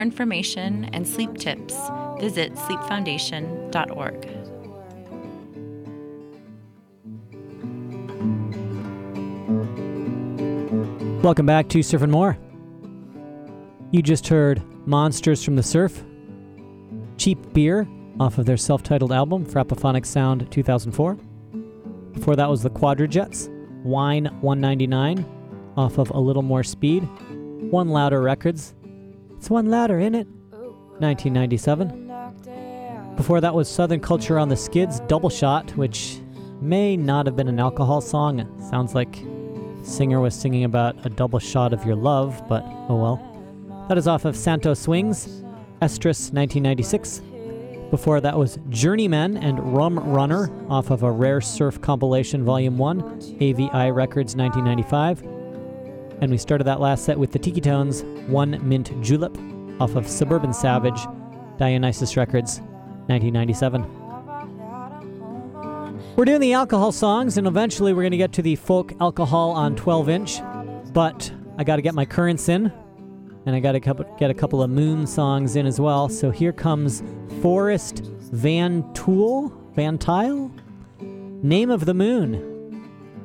information and sleep tips, visit sleepfoundation.org. Welcome back to Surf and More. You just heard Monsters from the Surf, Cheap Beer off of their self-titled album, Frappophonic Sound 2004. Before that was the Quadrajets, Wine 199 off of A Little More Speed, One Louder Records. It's one louder, innit? 1997. Before that was Southern Culture on the Skids, Double Shot, which may not have been an alcohol song. It sounds like singer was singing about a double shot of your love, but oh well. That is off of Santo Swings, Estrus 1996. Before that was Journeymen and Rum Runner off of a Rare Surf compilation Volume 1, AVI Records 1995. And we started that last set with the Tiki Tones, One Mint Julep off of Suburban Savage, Dionysus Records 1997. We're doing the alcohol songs, and eventually we're going to get to the folk alcohol on 12-inch, but I got to get my currents in, and I got to get a couple of Moon songs in as well. So here comes Forrest Van Tyle, Name of the Moon.